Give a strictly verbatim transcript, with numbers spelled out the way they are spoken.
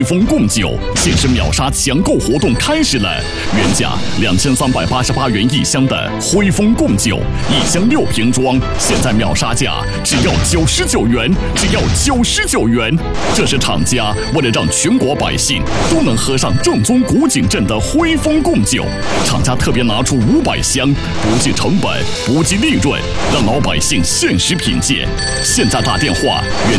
汇丰贡酒限时秒杀抢购活动开始了，原价两千三百八十八元一箱的汇丰贡酒，一箱六瓶装，现在秒杀价只要九十九元，只要九十九元。这是厂家为了让全国百姓都能喝上正宗古井镇的汇丰贡酒，厂家特别拿出五百箱，不计成本，不计利润，让老百姓限时品鉴。现在打电话原